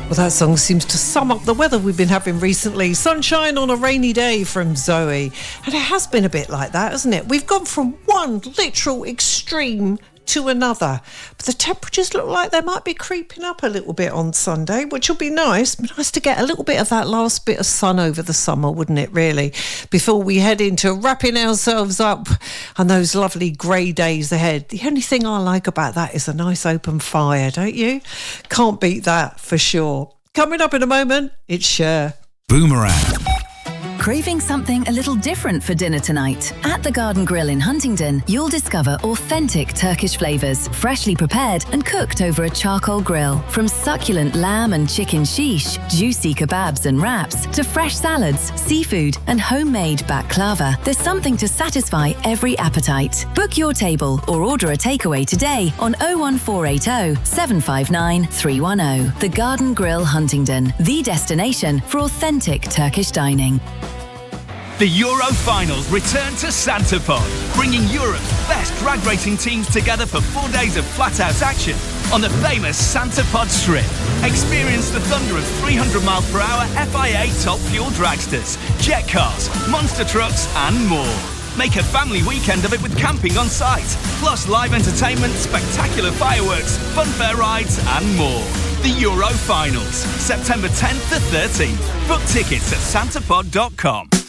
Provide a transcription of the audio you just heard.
Well, that song seems to sum up the weather we've been having recently. Sunshine on a rainy day from Zoe. And it has been a bit like that, hasn't it? We've gone from one literal extreme to another. But the temperatures look like they might be creeping up a little bit on Sunday, which will be nice. Nice to get a little bit of that last bit of sun over the summer, wouldn't it, really? Before we head into wrapping ourselves up on those lovely grey days ahead. The only thing I like about that is a nice open fire, don't you? Can't beat that for sure. Coming up in a moment, it's Cher. Boomerang. Craving something a little different for dinner tonight? At the Garden Grill in Huntingdon, you'll discover authentic Turkish flavours, freshly prepared and cooked over a charcoal grill. From succulent lamb and chicken shish, juicy kebabs and wraps, to fresh salads, seafood and homemade baklava, there's something to satisfy every appetite. Book your table or order a takeaway today on 01480 759 310. The Garden Grill Huntingdon, the destination for authentic Turkish dining. The Euro Finals return to Santapod, bringing Europe's best drag racing teams together for 4 days of flat-out action on the famous Santapod Strip. Experience the thunder of 300 mph FIA top fuel dragsters, jet cars, monster trucks and more. Make a family weekend of it with camping on site, plus live entertainment, spectacular fireworks, funfair rides and more. The Euro Finals, September 10th to 13th. Book tickets at santapod.com.